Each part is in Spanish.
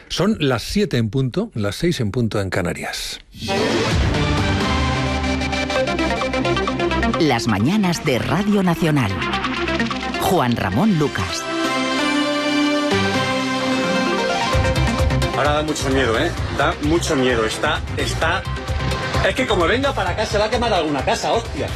Son las 7 en punto, las 6 en punto en Canarias. Las mañanas de Radio Nacional. Juan Ramón Lucas. Ahora da mucho miedo, ¿eh? Da mucho miedo. Está... Es que como venga para acá se va a quemar alguna casa, hostia.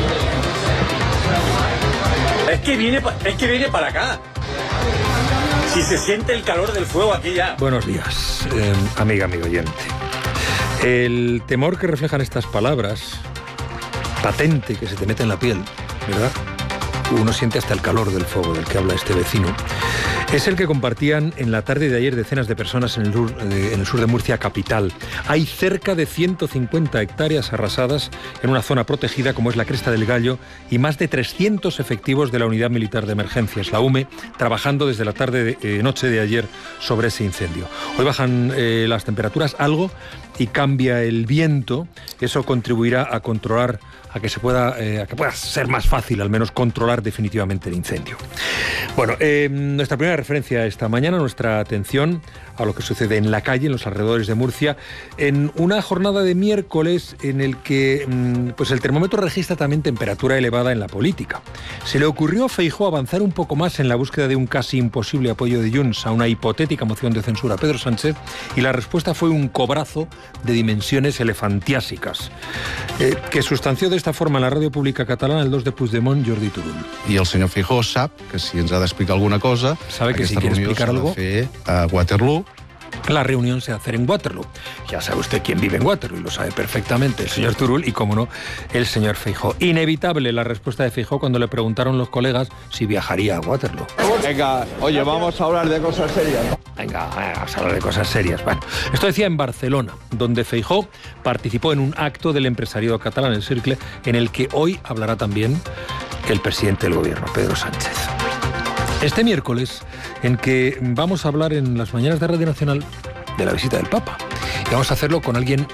Es que viene para acá. Si se siente el calor del fuego aquí ya. Buenos días, amigo oyente. El temor que reflejan estas palabras, patente que se te mete en la piel, ¿verdad? Uno siente hasta el calor del fuego del que habla este vecino. Es el que compartían en la tarde de ayer decenas de personas en el sur de Murcia capital. Hay cerca de 150 hectáreas arrasadas en una zona protegida como es la Cresta del Gallo y más de 300 efectivos de la Unidad Militar de Emergencias, la UME, trabajando desde la noche de ayer sobre ese incendio. Hoy bajan las temperaturas algo y cambia el viento. Eso contribuirá a controlar, a que pueda ser más fácil al menos controlar definitivamente el incendio. Bueno, nuestra primera referencia esta mañana, nuestra atención a lo que sucede en la calle, en los alrededores de Murcia, en una jornada de miércoles en el que pues el termómetro registra también temperatura elevada en la política. Se le ocurrió a Feijóo avanzar un poco más en la búsqueda de un casi imposible apoyo de Junts a una hipotética moción de censura a Pedro Sánchez, y la respuesta fue un cobrazo de dimensiones elefantiásicas, que sustanció de esta forma en la ràdio pública catalana el 2 de Puigdemont, Jordi Turull. I el senyor Feijóo sap que si ens ha d'explicar alguna cosa, sabe que si quiere explicar algo, fer a Waterloo. La reunión se va a hacer en Waterloo. Ya sabe usted quién vive en Waterloo y lo sabe perfectamente, el señor Turull y, como no, el señor Feijóo. Inevitable la respuesta de Feijóo cuando le preguntaron los colegas si viajaría a Waterloo. Venga, oye, vamos a hablar de cosas serias, ¿no? Venga, vamos a hablar de cosas serias. Bueno, esto decía en Barcelona, donde Feijóo participó en un acto del empresariado catalán, el Cercle, en el que hoy hablará también el presidente del gobierno, Pedro Sánchez. Este miércoles, en que vamos a hablar en las mañanas de Radio Nacional de la visita del Papa. Y vamos a hacerlo con alguien